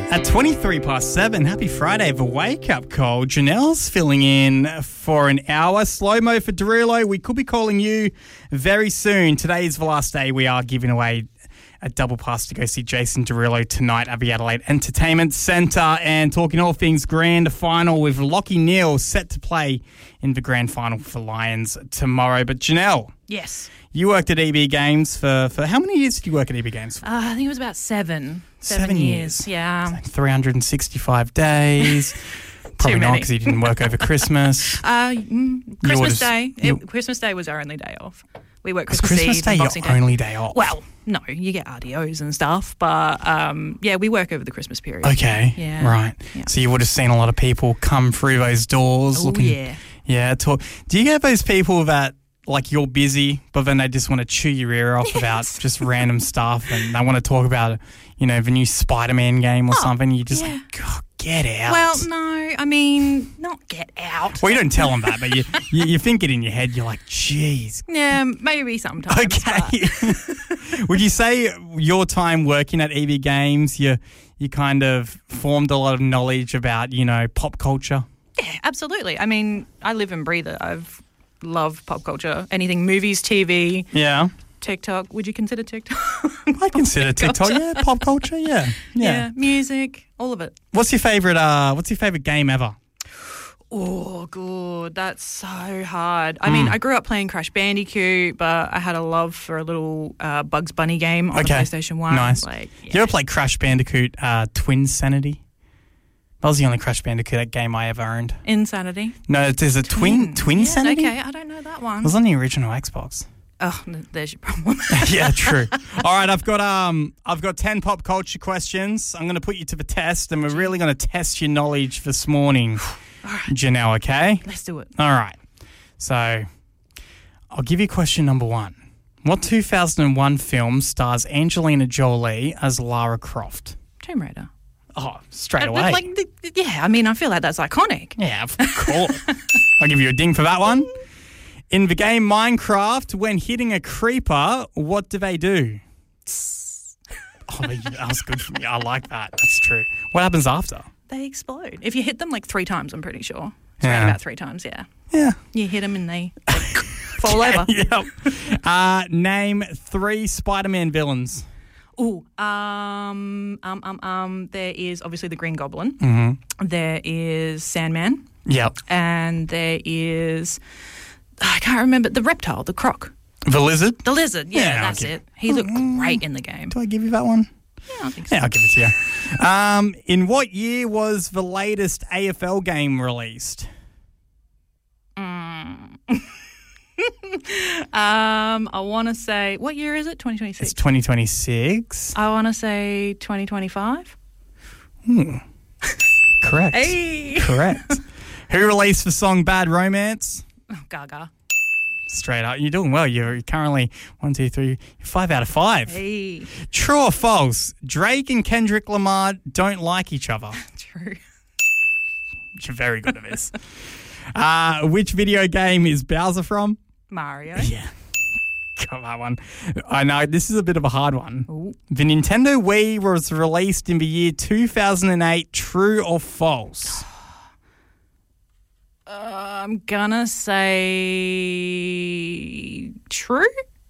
At 23 past 7, happy Friday of a wake-up call. Janelle's filling in for an hour. Slow-mo for Derulo. We could be calling you very soon. Today is the last day. We are giving away a double pass to go see Jason Derulo tonight at the Adelaide Entertainment Centre, and talking all things grand final with Lachie Neale set to play in the grand final for Lions tomorrow. But Janelle. Yes. You worked at EB Games for how many years did you work at EB Games for? I think it was about 7 years. Yeah. Like 365 days. Probably not because you didn't work over Christmas. Christmas Day. Christmas Day was our only day off. We work Christmas Eve Day and Boxing your only day off? Well, no, you get RDOs and stuff, but we work over the Christmas period. Okay, yeah. Right. Yeah. So you would have seen a lot of people come through those doors. Yeah. Do you get those people that, like, you're busy, but then they just want to chew your ear off about just random stuff, and they want to talk about, the new Spider-Man game or something? You just get out. Well, no, I mean, not get out. Well, you don't tell them that, but you think it in your head. You're like, geez. Yeah, maybe sometimes. Okay. Would you say your time working at EB Games, you kind of formed a lot of knowledge about, pop culture? Yeah, absolutely. I mean, I live and breathe it. I've loved pop culture. Anything, movies, TV. Yeah. TikTok. Would you consider TikTok? I consider TikTok, pop culture, yeah. Music, all of it. What's your favorite game ever? Oh, good. That's so hard. I mean, I grew up playing Crash Bandicoot, but I had a love for a little Bugs Bunny game on the PlayStation 1. Nice. You ever played Crash Bandicoot Twinsanity? That was the only Crash Bandicoot game I ever owned. Insanity? No, there's a Twinsanity? Okay, I don't know that one. It was on the original Xbox. Oh, there's your problem. Yeah, true. All right, I've got 10 pop culture questions. I'm going to put you to the test, and we're really going to test your knowledge this morning, All right. Janelle, okay? Let's do it. All right. So I'll give you question number 1. What 2001 film stars Angelina Jolie as Lara Croft? Tomb Raider. Oh, straight away. I mean, I feel like that's iconic. Yeah, of course. I'll give you a ding for that one. In the game Minecraft, when hitting a creeper, what do they do? Oh, that was good for me. I like that. That's true. What happens after? They explode. If you hit them 3 times, I'm pretty sure. It's around about 3 times, yeah. Yeah. You hit them and they fall over. Yep. Name 3 Spider-Man villains. Ooh, there is obviously the Green Goblin. Mm-hmm. There is Sandman. Yep. And there is, I can't remember, the reptile, the croc. The lizard? The lizard, that's it. He looked great in the game. Do I give you that one? Yeah, I think so. Yeah, I'll give it to you. In what year was the latest AFL game released? I want to say, what year is it? 2026? It's 2026. I want to say 2025. Correct. Hey! Correct. Who released the song Bad Romance? Oh, Gaga. Straight up. You're doing well. You're currently 1, 2, 3, 5 out of 5. Hey. True or false? Drake and Kendrick Lamar don't like each other. True. You're very good at this. Which video game is Bowser from? Mario. Yeah. Got that one. I know, this is a bit of a hard one. Ooh. The Nintendo Wii was released in the year 2008. True or false? I'm gonna say true.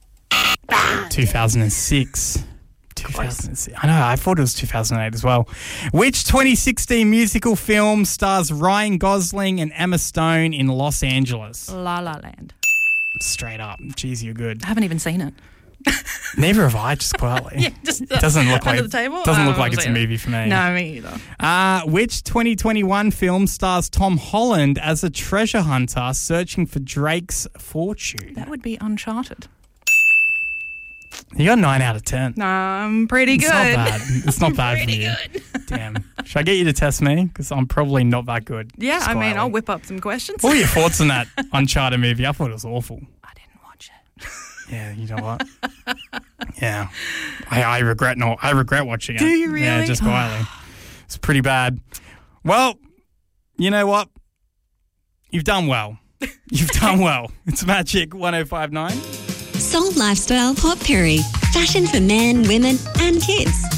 2006. 2006. I know, I thought it was 2008 as well. Which 2016 musical film stars Ryan Gosling and Emma Stone in Los Angeles? La La Land. Straight up. Jeez, you're good. I haven't even seen it. Neither have I, just quietly. Just it doesn't look under like the table. Doesn't look like it's a movie for me. No, me either. Which 2021 film stars Tom Holland as a treasure hunter searching for Drake's fortune? That would be Uncharted. You got 9 out of 10. No, I'm pretty good. It's not bad. It's not bad for pretty you. good. Damn. Should I get you to test me? Because I'm probably not that good. Yeah, Just I mean, quietly. I'll whip up some questions. What were your thoughts on that Uncharted movie? I thought it was awful. I didn't watch it. Yeah, you know what? Yeah. I regret watching it. Do you really? Yeah, just quietly. It's pretty bad. Well, you know what? You've done well. You've done well. It's Magic 105.9. Soul Lifestyle Potpourri. Fashion for men, women and kids.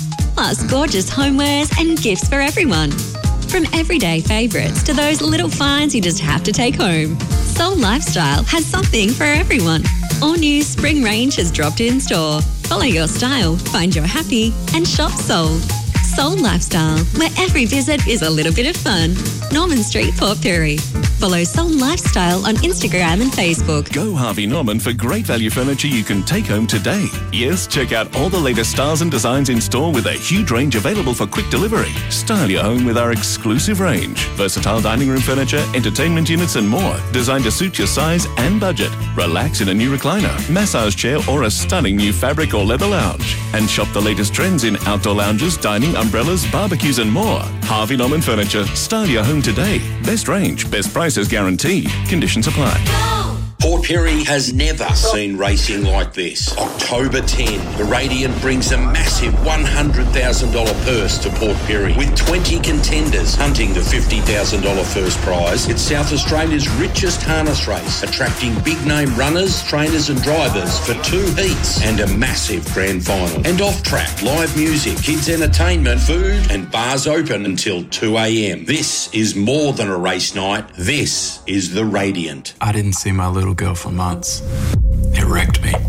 plus gorgeous homewares and gifts for everyone. From everyday favourites to those little finds you just have to take home, Soul Lifestyle has something for everyone. All new spring range has dropped in store. Follow your style, find your happy, and shop Soul. Soul Lifestyle, where every visit is a little bit of fun. Norman Street, Port Pirie. Follow Soul Lifestyle on Instagram and Facebook. Go Harvey Norman for great value furniture you can take home today. Yes, check out all the latest styles and designs in store with a huge range available for quick delivery. Style your home with our exclusive range. Versatile dining room furniture, entertainment units and more. Designed to suit your size and budget. Relax in a new recliner, massage chair or a stunning new fabric or leather lounge. And shop the latest trends in outdoor lounges, dining, umbrellas, barbecues and more. Harvey Norman Furniture. Style your home today. Best range, best prices guaranteed. Conditions apply. Port Pirie has never seen racing like this. October 10, the Radiant brings a massive $100,000 purse to Port Pirie, with 20 contenders hunting the $50,000 first prize. It's South Australia's richest harness race, attracting big-name runners, trainers and drivers for 2 heats and a massive grand final. And off-track, live music, kids' entertainment, food and bars open until 2 a.m. This is more than a race night. This is the Radiant. I didn't see my little girl for months. It wrecked me.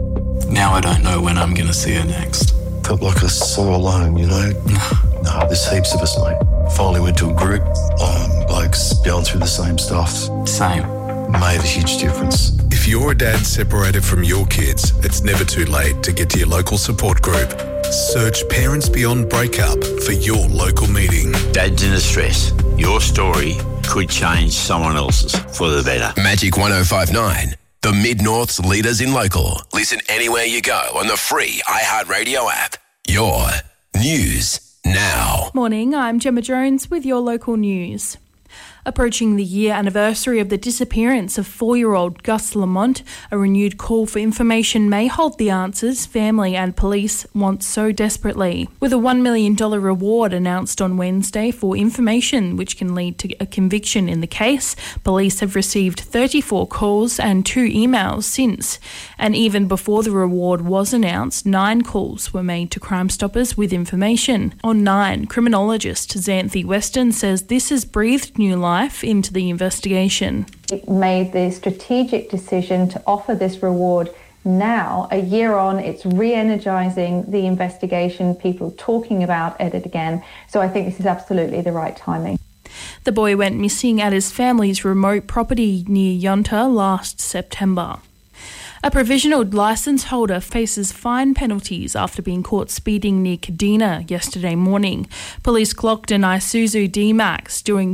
Now I don't know when I'm going to see her next. Felt like I was so alone, you know? No, there's heaps of us, mate. Finally went to a group, blokes going through the same stuff. Same. Made a huge difference. If you're a dad separated from your kids, it's never too late to get to your local support group. Search Parents Beyond Breakup for your local meeting. Dads in distress. Your story could change someone else's for the better. Magic 105.9, the Mid-North's leaders in local. Listen anywhere you go on the free iHeartRadio app. Your news now. Morning, I'm Gemma Jones with your local news. Approaching the year anniversary of the disappearance of 4-year-old Gus Lamont, a renewed call for information may hold the answers family and police want so desperately. With a $1 million reward announced on Wednesday for information which can lead to a conviction in the case, police have received 34 calls and 2 emails since. And even before the reward was announced, 9 calls were made to Crime Stoppers with information. On 9, criminologist Xanthi Weston says this has breathed new life into the investigation. It made the strategic decision to offer this reward now. A year on, it's re-energising the investigation, people talking about it again. So I think this is absolutely the right timing. The boy went missing at his family's remote property near Yunta last September. A provisional licence holder faces fine penalties after being caught speeding near Kadina yesterday morning. Police clocked an Isuzu D-Max doing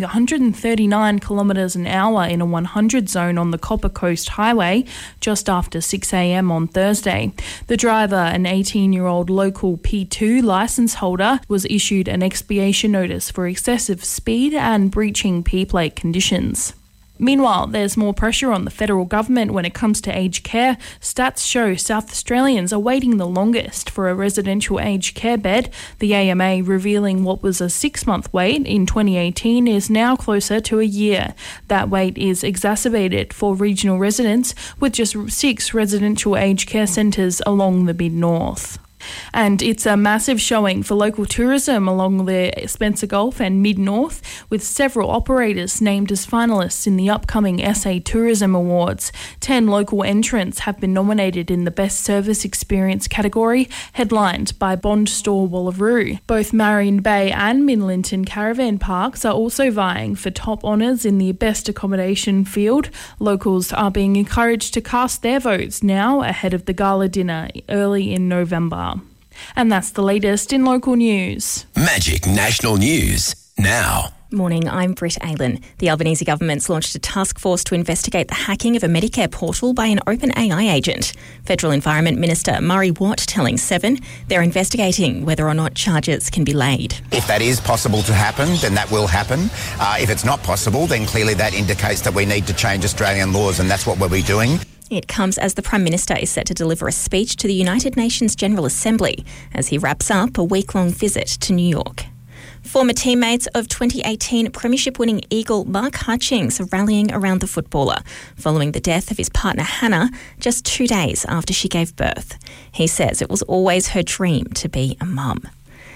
139 kilometres an hour in a 100 zone on the Copper Coast Highway just after 6 a.m. on Thursday. The driver, an 18-year-old local P2 licence holder, was issued an expiation notice for excessive speed and breaching P-plate conditions. Meanwhile, there's more pressure on the federal government when it comes to aged care. Stats show South Australians are waiting the longest for a residential aged care bed. The AMA revealing what was a 6-month wait in 2018 is now closer to a year. That wait is exacerbated for regional residents, with just 6 residential aged care centres along the Mid-North. And it's a massive showing for local tourism along the Spencer Gulf and Mid-North, with several operators named as finalists in the upcoming SA Tourism Awards. 10 local entrants have been nominated in the Best Service Experience category, headlined by Bond Store Wallaroo. Both Marion Bay and Minlinton Caravan Parks are also vying for top honours in the Best Accommodation field. Locals are being encouraged to cast their votes now ahead of the gala dinner early in November. And that's the latest in local news. Magic National News now. Morning, I'm Britt Aylen. The Albanese government's launched a task force to investigate the hacking of a Medicare portal by an OpenAI agent. Federal Environment Minister Murray Watt telling Seven they're investigating whether or not charges can be laid. If that is possible to happen, then that will happen. If it's not possible, then clearly that indicates that we need to change Australian laws, and that's what we'll be doing. It comes as the Prime Minister is set to deliver a speech to the United Nations General Assembly as he wraps up a week-long visit to New York. Former teammates of 2018 Premiership-winning Eagle Mark Hutchings are rallying around the footballer following the death of his partner Hannah just 2 days after she gave birth. He says it was always her dream to be a mum.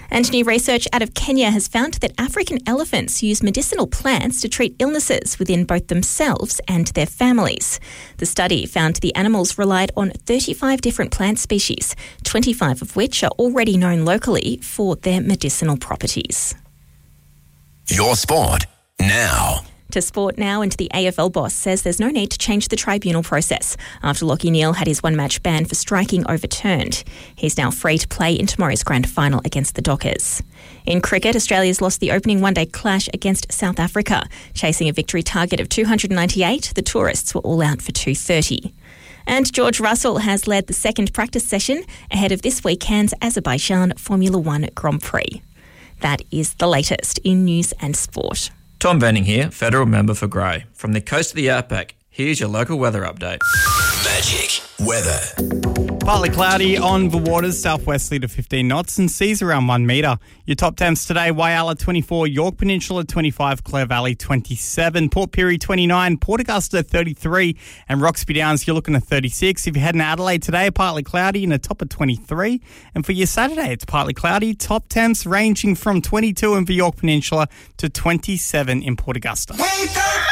And new research out of Kenya has found that African elephants use medicinal plants to treat illnesses within both themselves and their families. The study found the animals relied on 35 different plant species, 25 of which are already known locally for their medicinal properties. Your sport now. To sport now, and the AFL boss says there's no need to change the tribunal process after Lachie Neale had his one-match ban for striking overturned. He's now free to play in tomorrow's grand final against the Dockers. In cricket, Australia's lost the opening one-day clash against South Africa. Chasing a victory target of 298, the tourists were all out for 230. And George Russell has led the second practice session ahead of this weekend's Azerbaijan Formula One Grand Prix. That is the latest in news and sport. Tom Venning here, Federal Member for Grey. From the coast of the Outback, here's your local weather update. Magic weather. Partly cloudy on the waters, southwesterly to 15 knots and seas around 1 metre. Your top temps today, Whyalla 24, York Peninsula 25, Clare Valley 27, Port Pirie 29, Port Augusta 33 and Roxby Downs you're looking at 36. If you're heading to Adelaide today, partly cloudy and a top of 23. And for your Saturday, it's partly cloudy, top temps ranging from 22 in the York Peninsula to 27 in Port Augusta. Wake up!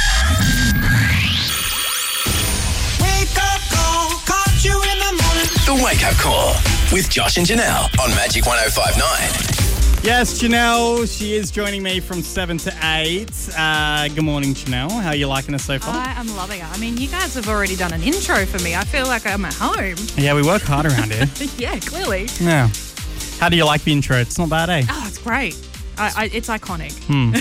The Wake Up Call with Josh and Janelle on Magic 105.9. Yes, Janelle, she is joining me from 7 to 8. Good morning, Janelle. How are you liking us so far? I am loving it. I mean, you guys have already done an intro for me. I feel like I'm at home. Yeah, we work hard around here. Yeah, clearly. Yeah. How do you like the intro? It's not bad, eh? Oh, it's great. It's iconic.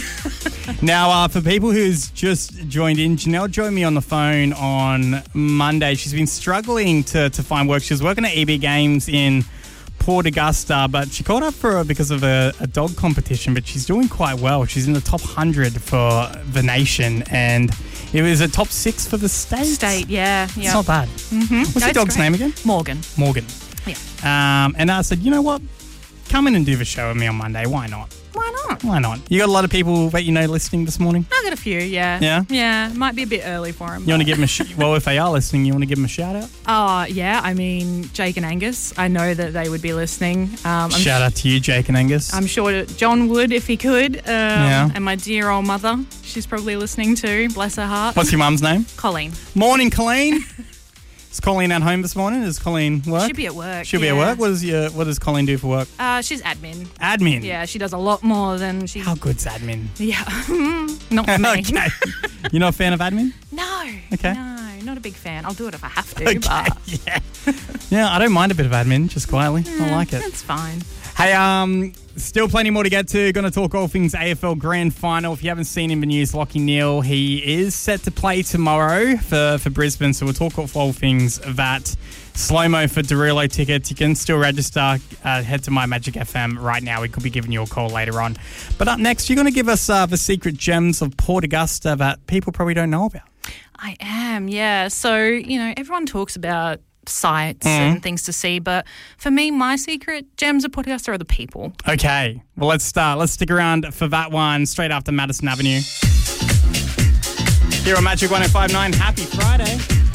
Now, for people who's just joined in, Janelle joined me on the phone on Monday. She's been struggling to find work. She was working at EB Games in Port Augusta, but she called up because of a dog competition, but she's doing quite well. She's in the top 100 for the nation, and it was a top 6 for the state. Yeah. It's not bad. Mm-hmm. What's your dog's name again? Morgan. Yeah. And I said, you know what? Come in and do the show with me on Monday. Why not? Why not? You got a lot of people that you know listening this morning? I got a few, yeah. Yeah? Yeah, might be a bit early for them. You want to give them well, if they are listening, you want to give them a shout out? Oh, yeah. I mean, Jake and Angus, I know that they would be listening. Shout out to you, Jake and Angus. I'm sure John would if he could. Yeah. And my dear old mother, she's probably listening too. Bless her heart. What's your mum's name? Colleen. Morning, Colleen. Is Colleen at home this morning? Does Colleen work? She'll be at work. She'll be at work? What does Colleen do for work? She's admin. Admin? Yeah, she does a lot more than she... How good's admin? Yeah. Not for me. Okay. You're not a fan of admin? No. Okay. No, not a big fan. I'll do it if I have to, Okay, but... yeah. Yeah, I don't mind a bit of admin, just quietly. I like it. It's fine. Hey, still plenty more to get to. Going to talk all things AFL Grand Final. If you haven't seen him in the news, Lachie Neale, he is set to play tomorrow for Brisbane. So we'll talk all things that. Slow-mo for Derulo tickets. You can still register. Head to My Magic FM right now. We could be giving you a call later on. But up next, you're going to give us the secret gems of Port Augusta that people probably don't know about. I am, yeah. So, everyone talks about sights and things to see, but for me, my secret gems of Port Augusta are the people. Okay, well, let's start. Let's stick around for that one straight after Madison Avenue. Here on Magic 105.9, happy Friday.